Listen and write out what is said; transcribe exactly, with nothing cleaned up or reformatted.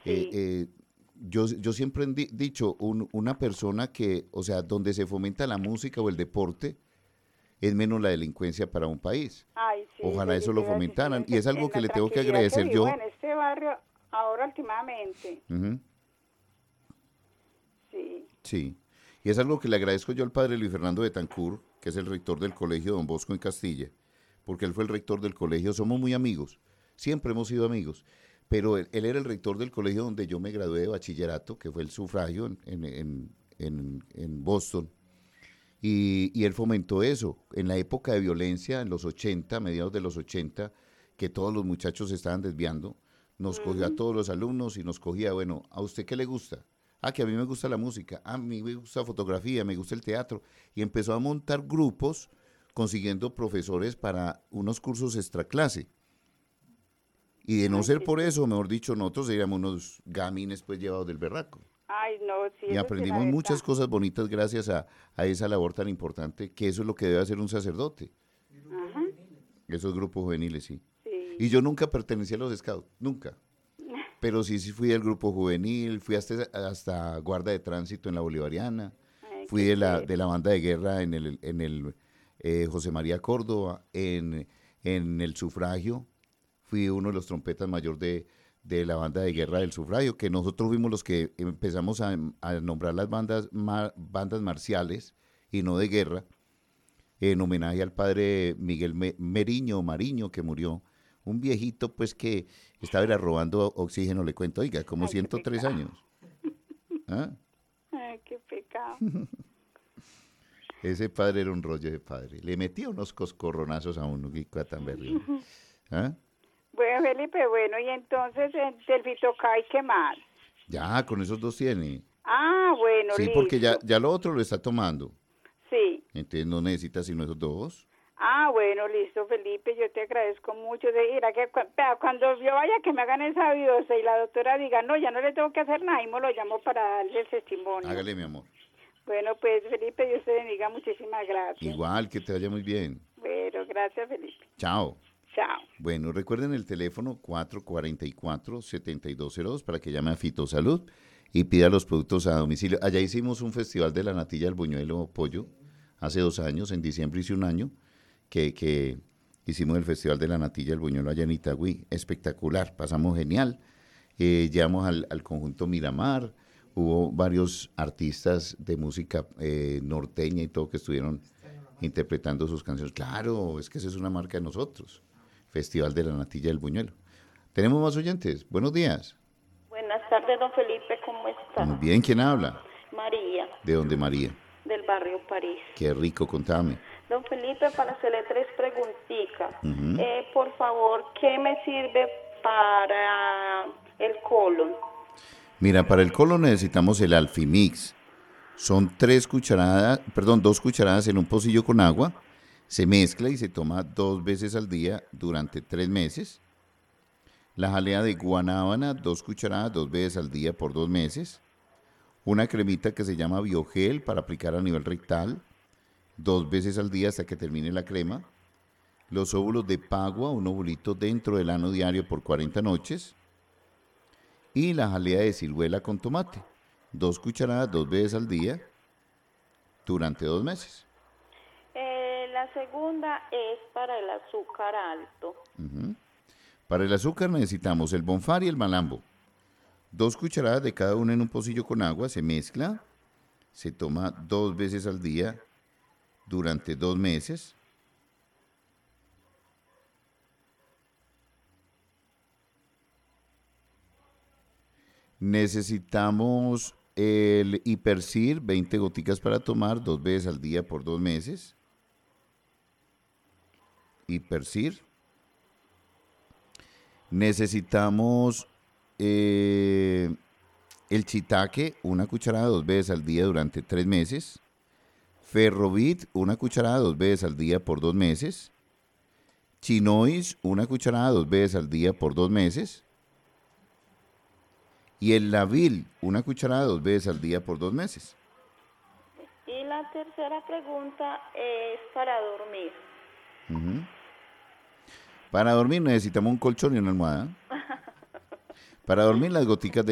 Eh, Sí. eh, yo, yo siempre he di- dicho, un- una persona que, o sea, donde se fomenta la música o el deporte, es menos la delincuencia para un país. Ay, sí, eso Ojalá yo eso te lo iba a decir, fomentaran. en, Y es algo en que la le tengo que tranquilidad que agradecer vivo yo. en este barrio ahora últimamente. Ujú, Sí. sí. Y es algo que le agradezco yo al padre Luis Fernando Betancur, que es el rector del colegio Don Bosco en Castilla, porque él fue el rector del colegio. Somos muy amigos, siempre hemos sido amigos. Pero él, él era el rector del colegio donde yo me gradué de bachillerato, que fue el sufragio en, en, en, en, en Boston. Y, y él fomentó eso. En la época de violencia, en los ochenta, mediados de los ochenta, que todos los muchachos se estaban desviando, nos cogió a Ujú. todos los alumnos y nos cogía, bueno, ¿a usted qué le gusta? Ah, que a mí me gusta la música, a mí me gusta fotografía, me gusta el teatro. Y empezó a montar grupos consiguiendo profesores para unos cursos extra clase. Y de no Ay, ser qué por chévere. eso, mejor dicho, nosotros seríamos unos gamines pues llevados del berraco. Ay, no, sí, Y eso sí es la aprendimos verdad. muchas cosas bonitas gracias a, a esa labor tan importante, que eso es lo que debe hacer un sacerdote, Ajá. esos grupos juveniles, sí. Y Sí. yo nunca pertenecí a los scouts, nunca. Pero sí, sí fui del grupo juvenil, fui hasta, hasta guarda de tránsito en la Bolivariana, Ay, fui qué de la, de chévere. la banda de guerra en el, en el eh, José María Córdoba, en, en el sufragio, fui uno de los trompetas mayor de, de la banda de guerra del sufragio, que nosotros fuimos los que empezamos a, a nombrar las bandas, ma- bandas marciales y no de guerra, en homenaje al padre Miguel Me- Meriño, Mariño, que murió. Un viejito, pues, que estaba era robando oxígeno, le cuento, oiga, como Ay, qué ciento tres pecado. años. ¿Ah? Ay, qué pecado. Ese padre era un rollo de padre. Le metía unos coscorronazos a uno, qué cosa tan berrionda. ¿Ah? Bueno, Felipe, bueno, y entonces el del Vitocay, ¿qué más? Ya, con esos dos tiene. Ah, bueno, Sí, porque ya, listo. ya lo otro lo está tomando. Sí. Entonces no necesita sino esos dos. Ah, bueno, listo, Felipe, yo te agradezco mucho. De ir a que cu- vea, cuando yo vaya que me hagan esa biopsia y la doctora diga, no, ya no le tengo que hacer nada, y me lo llamo para darle el testimonio. Hágale, mi amor. Bueno, pues, Felipe, Dios te bendiga, muchísimas gracias. Igual, que te vaya muy bien. Bueno, gracias, Felipe. Chao. Chao. Bueno, recuerden el teléfono cuatro cuatro cuatro, siete dos cero dos para que llame a Fitosalud y pida los productos a domicilio. Allá hicimos un festival de la natilla del buñuelo pollo hace dos años, en diciembre hice un año, que, que hicimos el festival de la natilla del buñuelo allá en Itagüí. Espectacular, pasamos genial. Eh, llevamos al, al conjunto Miramar, hubo varios artistas de música eh, norteña y todo que estuvieron interpretando sus canciones. Claro, es que esa es una marca de nosotros. Festival de la Natilla del Buñuelo. Tenemos más oyentes. Buenos días. Buenas tardes, don Felipe, ¿cómo está? Muy bien, ¿quién habla? María, ¿De dónde, María? del barrio París. Qué rico, contame. Don Felipe, para hacerle tres preguntitas. Ujú. Eh, por favor, ¿qué me sirve para el colon? Mira, para el colon necesitamos el Alfimix. Son tres cucharadas, perdón, dos cucharadas en un pocillo con agua. Se mezcla y se toma dos veces al día durante tres meses. La jalea de guanábana, dos cucharadas, dos veces al día por dos meses. Una cremita que se llama Biogel para aplicar a nivel rectal, dos veces al día hasta que termine la crema. Los óvulos de pagua, un ovulito dentro del ano diario por cuarenta noches. Y la jalea de ciruela con tomate, dos cucharadas, dos veces al día durante dos meses. Eh, la segunda es para el azúcar alto. Ujú. Para el azúcar necesitamos el bonfar y el malambo. Dos cucharadas de cada una en un pocillo con agua, se mezcla, se toma dos veces al día durante dos meses. Necesitamos el Hipercir, veinte goticas para tomar dos veces al día por dos meses. Hipercir. Necesitamos eh, el chitaque, una cucharada dos veces al día durante tres meses. Ferrovit, una cucharada dos veces al día por dos meses. Chinois, una cucharada dos veces al día por dos meses. Y el Lavil, una cucharada dos veces al día por dos meses. Y la tercera pregunta es para dormir. Ujú. Para dormir necesitamos un colchón y una almohada. Para dormir las goticas de